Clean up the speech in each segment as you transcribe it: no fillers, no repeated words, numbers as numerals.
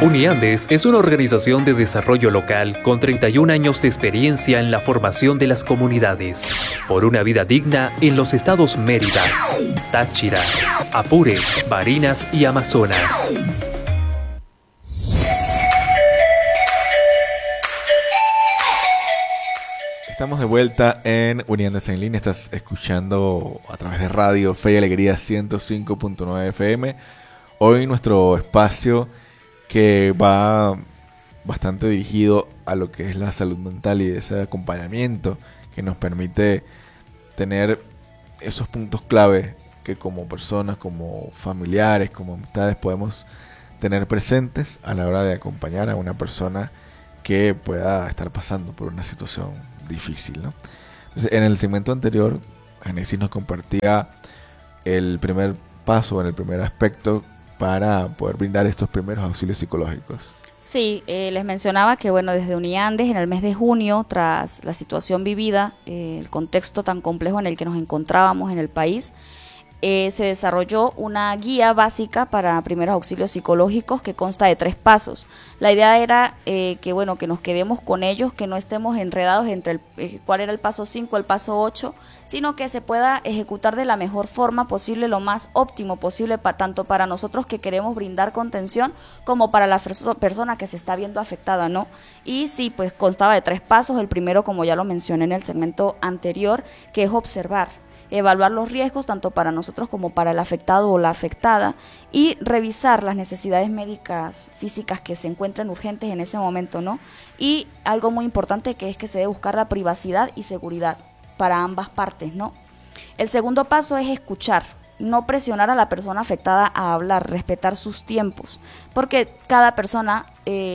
Uniandes es una organización de desarrollo local con 31 años de experiencia en la formación de las comunidades por una vida digna en los estados Mérida, Táchira, Apure, Barinas y Amazonas. Estamos de vuelta en Uniandes en línea. Estás escuchando a través de Radio Fe y Alegría 105.9 FM. Hoy nuestro espacio que va bastante dirigido a lo que es la salud mental y ese acompañamiento que nos permite tener esos puntos clave que como personas, como familiares, como amistades podemos tener presentes a la hora de acompañar a una persona que pueda estar pasando por una situación difícil, ¿no? Entonces, en el segmento anterior, Génesis nos compartía el primer paso, en el primer aspecto para poder brindar estos primeros auxilios psicológicos. Sí, les mencionaba que bueno, desde Uniandes, en el mes de junio, tras la situación vivida, el contexto tan complejo en el que nos encontrábamos en el país, se desarrolló una guía básica para primeros auxilios psicológicos que consta de 3 pasos. La idea era que bueno, que nos quedemos con ellos, que no estemos enredados entre cuál era el paso 5, el paso 8, sino que se pueda ejecutar de la mejor forma posible, lo más óptimo posible, tanto para nosotros que queremos brindar contención como para la persona que se está viendo afectada, ¿no? Y sí, pues constaba de 3 pasos. El primero, como ya lo mencioné en el segmento anterior, que es observar. Evaluar los riesgos tanto para nosotros como para el afectado o la afectada y revisar las necesidades médicas, físicas que se encuentran urgentes en ese momento, ¿no? Y algo muy importante que es que se debe buscar la privacidad y seguridad para ambas partes, ¿no? El segundo paso es escuchar. No presionar a la persona afectada a hablar, respetar sus tiempos, porque cada persona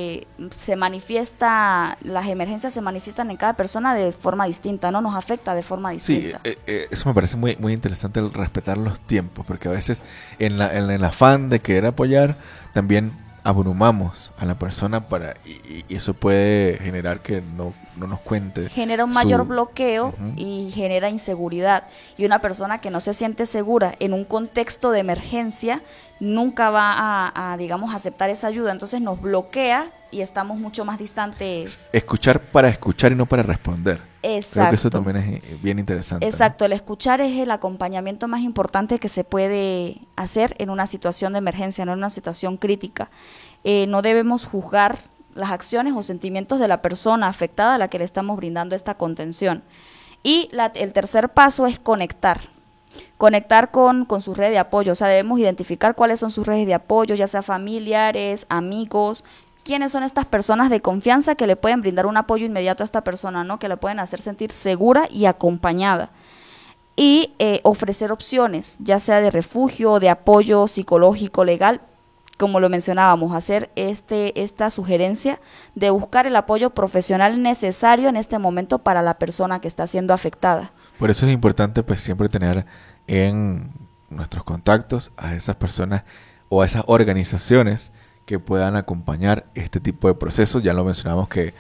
se manifiesta, las emergencias se manifiestan en cada persona de forma distinta, ¿no? Nos afecta de forma distinta. Sí, eso me parece muy, muy interesante, el respetar los tiempos, porque a veces en el afán de querer apoyar, también abrumamos a la persona y eso puede generar que no nos cuente. Genera un mayor bloqueo y genera inseguridad. Y una persona que no se siente segura en un contexto de emergencia nunca va a digamos, aceptar esa ayuda. Entonces nos bloquea y estamos mucho más distantes. Escuchar para escuchar y no para responder. Exacto. Creo que eso también es bien interesante. Exacto, ¿no? El escuchar es el acompañamiento más importante que se puede hacer en una situación de emergencia, no en una situación crítica. No debemos juzgar las acciones o sentimientos de la persona afectada a la que le estamos brindando esta contención. Y el tercer paso es conectar con su red de apoyo. O sea, debemos identificar cuáles son sus redes de apoyo, ya sea familiares, amigos. ¿Quiénes son estas personas de confianza que le pueden brindar un apoyo inmediato a esta persona, ¿no? Que la pueden hacer sentir segura y acompañada? Y ofrecer opciones, ya sea de refugio, de apoyo psicológico, legal, como lo mencionábamos, hacer esta sugerencia de buscar el apoyo profesional necesario en este momento para la persona que está siendo afectada. Por eso es importante pues siempre tener en nuestros contactos a esas personas o a esas organizaciones que puedan acompañar este tipo de procesos. Ya lo mencionamos que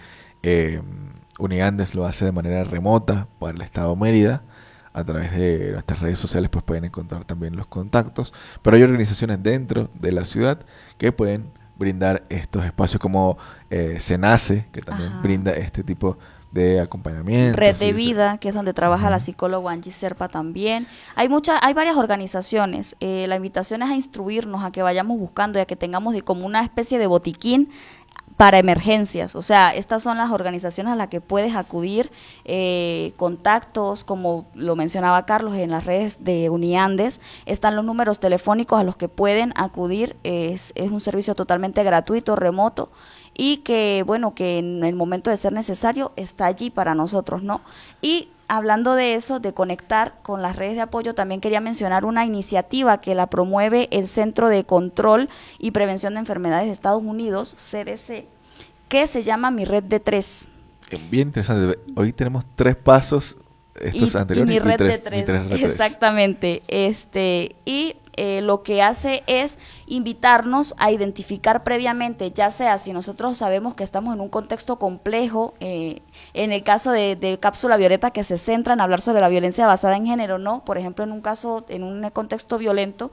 Uniandes lo hace de manera remota para el estado Mérida. A través de nuestras redes sociales pues pueden encontrar también los contactos, pero hay organizaciones dentro de la ciudad que pueden brindar estos espacios como SENACE, que también brinda este tipo de acompañamiento. Red de Vida, que es donde trabaja la psicóloga Angie Serpa también. Hay varias organizaciones. La invitación es a instruirnos, a que vayamos buscando y a que tengamos como una especie de botiquín para emergencias. O sea, estas son las organizaciones a las que puedes acudir, contactos, como lo mencionaba Carlos, en las redes de Uniandes, están los números telefónicos a los que pueden acudir. Es un servicio totalmente gratuito, remoto, y que, bueno, que en el momento de ser necesario está allí para nosotros, ¿no? Y hablando de eso, de conectar con las redes de apoyo, también quería mencionar una iniciativa que la promueve el Centro de Control y Prevención de Enfermedades de Estados Unidos, CDC, que se llama Mi Red de 3. Bien interesante. Hoy tenemos 3 pasos, estos anteriores, y mi red y de 3. Exactamente. Y lo que hace es invitarnos a identificar previamente, ya sea si nosotros sabemos que estamos en un contexto complejo, en el caso de Cápsula Violeta, que se centra en hablar sobre la violencia basada en género, ¿no? Por ejemplo, en un caso, en un contexto violento,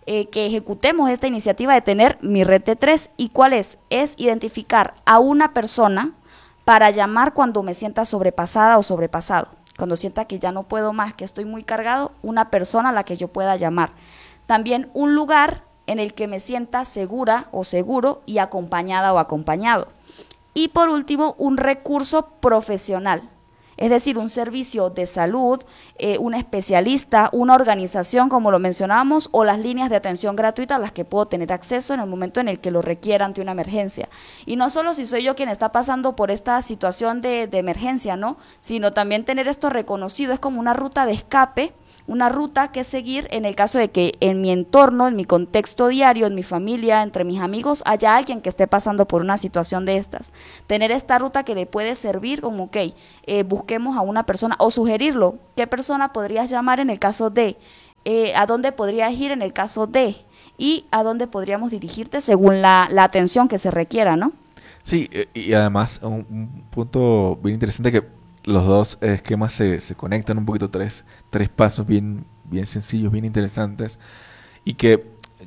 que ejecutemos esta iniciativa de tener mi red de 3. ¿Y cuál es? Es identificar a una persona para llamar cuando me sienta sobrepasada o sobrepasado. Cuando sienta que ya no puedo más, que estoy muy cargado, una persona a la que yo pueda llamar. También un lugar en el que me sienta segura o seguro y acompañada o acompañado. Y por último, un recurso profesional, es decir, un servicio de salud, un especialista, una organización, como lo mencionábamos, o las líneas de atención gratuita a las que puedo tener acceso en el momento en el que lo requiera ante una emergencia. Y no solo si soy yo quien está pasando por esta situación de emergencia, ¿no? Sino también tener esto reconocido, es como una ruta de escape, una ruta que seguir en el caso de que en mi entorno, en mi contexto diario, en mi familia, entre mis amigos, haya alguien que esté pasando por una situación de estas. Tener esta ruta que le puede servir como, ok, busquemos a una persona o sugerirlo. ¿Qué persona podrías llamar en el caso de? ¿A dónde podrías ir en el caso de? Y a dónde podríamos dirigirte según la atención que se requiera, ¿no? Sí, y además un punto bien interesante que los dos esquemas se conectan un poquito, tres pasos bien sencillos, bien interesantes, y que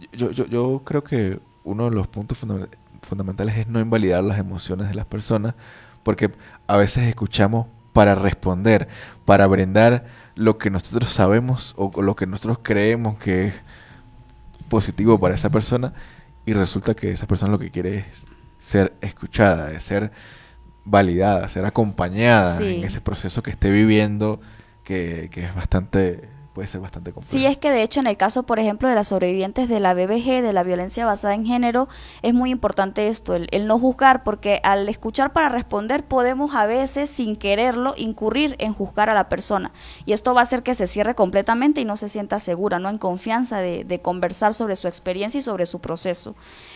yo creo que uno de los puntos fundamentales es no invalidar las emociones de las personas, porque a veces escuchamos para responder, para brindar lo que nosotros sabemos o lo que nosotros creemos que es positivo para esa persona, y resulta que esa persona lo que quiere es ser escuchada, es ser validada, ser acompañada en ese proceso que esté viviendo, que es puede ser bastante complejo. Sí, es que de hecho en el caso, por ejemplo, de las sobrevivientes de la BBG, de la violencia basada en género, es muy importante esto, el no juzgar, porque al escuchar para responder podemos a veces, sin quererlo, incurrir en juzgar a la persona, y esto va a hacer que se cierre completamente y no se sienta segura, no en confianza de conversar sobre su experiencia y sobre su proceso.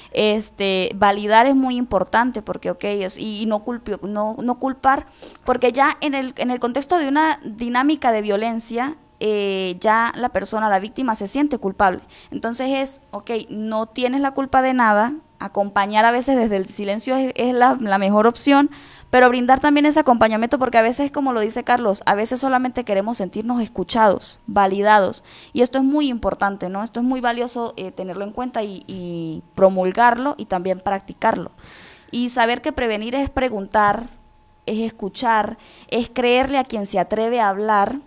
Validar es muy importante, porque y no culpar, porque ya en el contexto de una dinámica de violencia, ya la persona, la víctima, se siente culpable. Entonces no tienes la culpa de nada. Acompañar a veces desde el silencio es la mejor opción, pero brindar también ese acompañamiento, porque a veces, como lo dice Carlos, a veces solamente queremos sentirnos escuchados, validados, y esto es muy importante, ¿no? Esto es muy valioso tenerlo en cuenta y promulgarlo y también practicarlo. Y saber que prevenir es preguntar, es escuchar, es creerle a quien se atreve a hablar,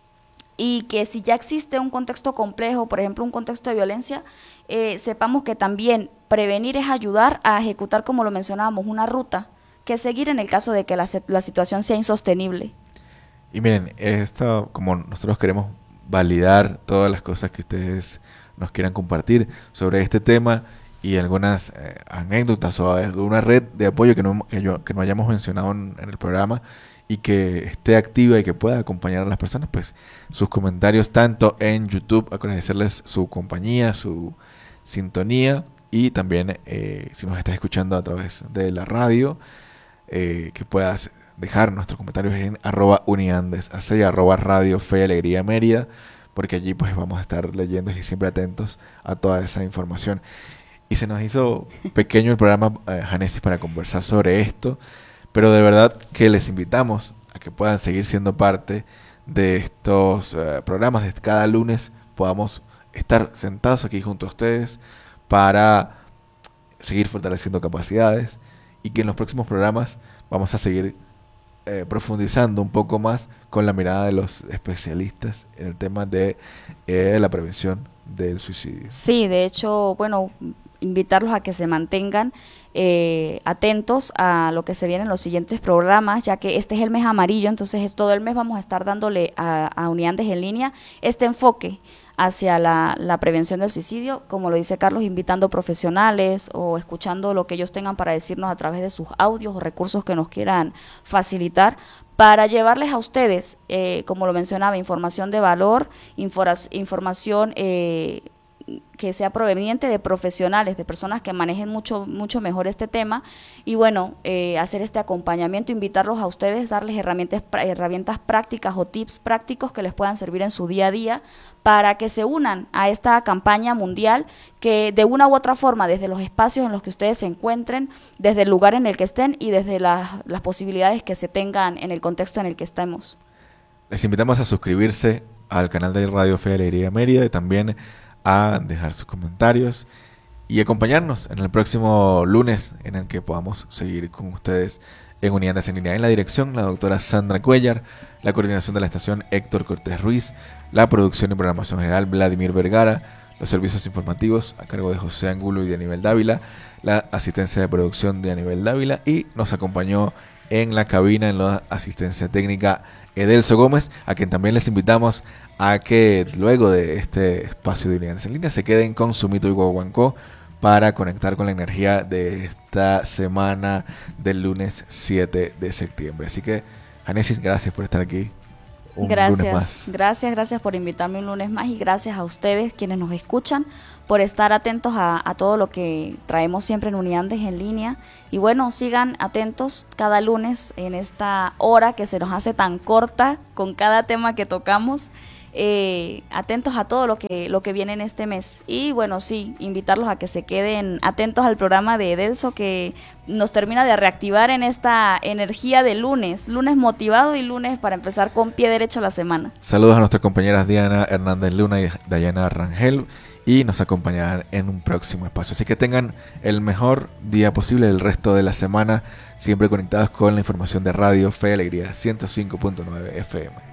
y que si ya existe un contexto complejo, por ejemplo un contexto de violencia, sepamos que también prevenir es ayudar a ejecutar, como lo mencionábamos, una ruta que seguir en el caso de que la situación sea insostenible. Y miren, como nosotros queremos validar todas las cosas que ustedes nos quieran compartir sobre este tema y algunas anécdotas o alguna red de apoyo que no hayamos mencionado en el programa, y que esté activa y que pueda acompañar a las personas, pues sus comentarios tanto en YouTube, agradecerles su compañía, su sintonía, y también si nos estás escuchando a través de la radio, que puedas dejar nuestros comentarios en @uniandes, así @radio Fe y Alegría Mérida, porque allí pues vamos a estar leyendo y siempre atentos a toda esa información. Y se nos hizo pequeño el programa, Janesis, para conversar sobre esto, pero de verdad que les invitamos a que puedan seguir siendo parte de estos programas. De cada lunes podamos estar sentados aquí junto a ustedes para seguir fortaleciendo capacidades, y que en los próximos programas vamos a seguir profundizando un poco más con la mirada de los especialistas en el tema de la prevención del suicidio. Sí, de hecho, invitarlos a que se mantengan atentos a lo que se viene en los siguientes programas, ya que este es el mes amarillo, entonces todo el mes vamos a estar dándole a Uniandes en línea este enfoque hacia la prevención del suicidio, como lo dice Carlos, invitando profesionales o escuchando lo que ellos tengan para decirnos a través de sus audios o recursos que nos quieran facilitar, para llevarles a ustedes, como lo mencionaba, información de valor, información que sea proveniente de profesionales, de personas que manejen mucho mejor este tema, y hacer este acompañamiento, invitarlos a ustedes, darles herramientas prácticas o tips prácticos que les puedan servir en su día a día, para que se unan a esta campaña mundial, que de una u otra forma, desde los espacios en los que ustedes se encuentren, desde el lugar en el que estén y desde las posibilidades que se tengan en el contexto en el que estemos. Les invitamos a suscribirse al canal de Radio Fe y Alegría Mérida, y también a dejar sus comentarios y acompañarnos en el próximo lunes en el que podamos seguir con ustedes en Unidades en Línea. En la dirección, la doctora Sandra Cuellar, la coordinación de la estación Héctor Cortés Ruiz, la producción y programación general Vladimir Vergara, los servicios informativos a cargo de José Angulo y de Aníbal Dávila, la asistencia de producción de Aníbal Dávila, y nos acompañó en la cabina en la asistencia técnica Edelso Gómez, a quien también les invitamos a que luego de este espacio de Unidades en Línea se queden con Sumito y Guaguancó para conectar con la energía de esta semana del lunes 7 de septiembre. Así que, Anesis, gracias por estar aquí. Lunes más. Gracias por invitarme un lunes más, y gracias a ustedes quienes nos escuchan por estar atentos a todo lo que traemos siempre en Uniandes en Línea. Y bueno, sigan atentos cada lunes en esta hora que se nos hace tan corta con cada tema que tocamos. Atentos a todo lo que viene en este mes. Y bueno, sí, invitarlos a que se queden atentos al programa de Edelso, que nos termina de reactivar en esta energía de lunes motivado y lunes para empezar con pie derecho la semana. Saludos a nuestras compañeras Diana Hernández Luna y Dayana Rangel, y nos acompañarán en un próximo espacio. Así que tengan el mejor día posible el resto de la semana, siempre conectados con la información de Radio Fe y Alegría 105.9 FM.